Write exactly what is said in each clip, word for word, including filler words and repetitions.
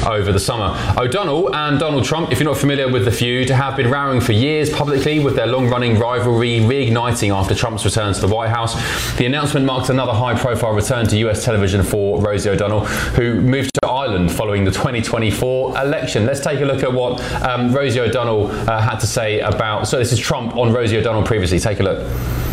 over the summer. O'Donnell and Donald Trump, if you're not familiar with the feud, have been rowing for years publicly, with their long-running rivalry reigniting after Trump's return to the White House. The announcement marked another high-profile return to U S television for Rosie O'Donnell, who moved to Ireland following the twenty twenty-four election. Let's take a look at what um, Rosie O'Donnell uh, had to say about... So this is Trump on Rosie O'Donnell previously. Take a look.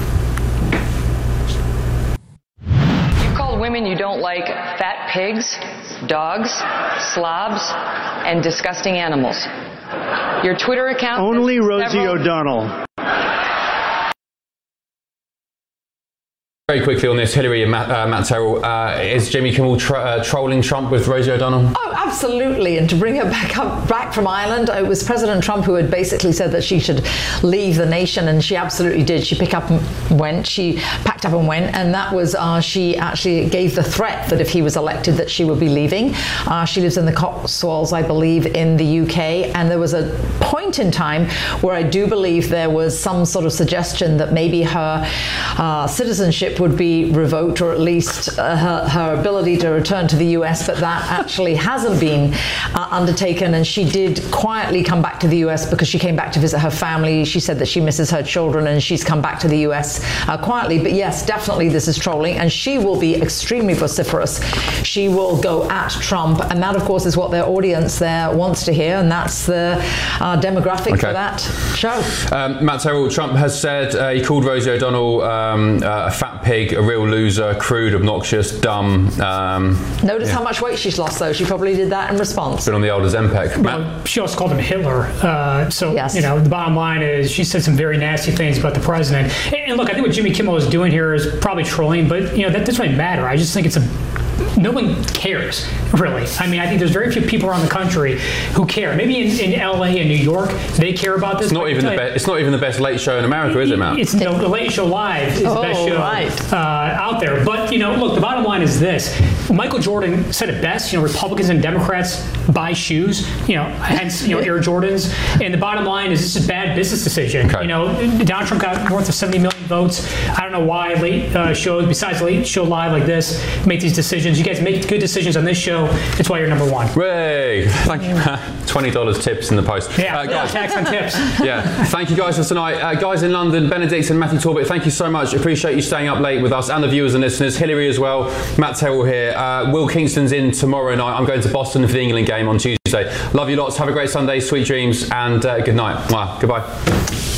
You called women you don't like fat pigs, dogs, slobs, and disgusting animals. Your Twitter account... Only Rosie O'Donnell. Very quickly on this, Hillary and Matt, uh, Matt Terrell, uh, is Jimmy Kimmel tro- uh, trolling Trump with Rosie O'Donnell? Oh, absolutely. And to bring her back up, back from Ireland, it was President Trump who had basically said that she should leave the nation, and she absolutely did. She picked up and went. She packed up and went, and that was uh, she actually gave the threat that if he was elected, that she would be leaving. Uh, she lives in the Cotswolds, I believe, in the U K, and there was a point in time where I do believe there was some sort of suggestion that maybe her uh, citizenship would be revoked, or at least uh, her, her ability to return to the U S, but that actually hasn't been uh, undertaken, and she did quietly come back to the U S because she came back to visit her family. She said that she misses her children, and she's come back to the U S uh, quietly. But yes, definitely this is trolling, and she will be extremely vociferous. She will go at Trump, and that of course is what their audience there wants to hear, and that's the uh, demographic okay. for that show. Um, Matt Terrell, Trump has said uh, he called Rosie O'Donnell um, uh, a fat pig, a real loser, crude, obnoxious, dumb. Um, Notice yeah. how much weight she's lost, though. She probably did that in response. Been on the old Ozempic. Well, she also called him Hitler. Uh, so, yes. you know, the bottom line is she said some very nasty things about the president. And, and look, I think what Jimmy Kimmel is doing here is probably trolling, but, you know, that doesn't really matter. I just think it's a... No one cares, really. I mean, I think there's very few people around the country who care. Maybe in, in L A and New York, they care about this. It's not even the best. It's not even the best late show in America, is it, Matt? It's no, the Late Show Live is oh, the best show right. uh, out there. But you know, look, the bottom line is this: Michael Jordan said it best. You know, Republicans and Democrats buy shoes. You know, hence you know Air Jordans. And the bottom line is this is a bad business decision. Okay. You know, Donald Trump got north of seventy million votes. I don't know why late uh, shows, besides Late Show Live like this, make these decisions. You guys make good decisions on this show. It's why you're number one. Ray! Thank you, Matt. twenty dollars tips in the post. Yeah, uh, guys. tax on tips. Yeah, thank you guys for tonight. Uh, guys in London, Benedict and Matthew Torbett, thank you so much. Appreciate you staying up late with us, and the viewers and listeners. Hillary as well. Matt Terrell here. Uh, Will Kingston's in tomorrow night. I'm going to Boston for the England game on Tuesday. Love you lots. Have a great Sunday. Sweet dreams, and uh, good night. Mwah. Goodbye.